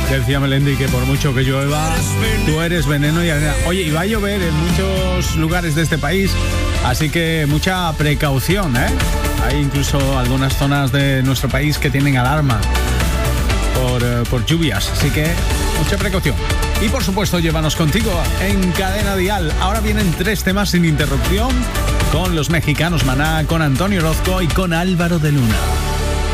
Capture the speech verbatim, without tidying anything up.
Decía Melendi que por mucho que llueva, tú eres veneno y arena. Oye, y va a llover en muchos lugares de este país, así que mucha precaución, ¿eh? Hay incluso algunas zonas de nuestro país que tienen alarma por, uh, por lluvias, así que mucha precaución. Y por supuesto, llévanos contigo en Cadena Dial. Ahora vienen tres temas sin interrupción con los mexicanos Maná, con Antonio Orozco y con Álvaro de Luna.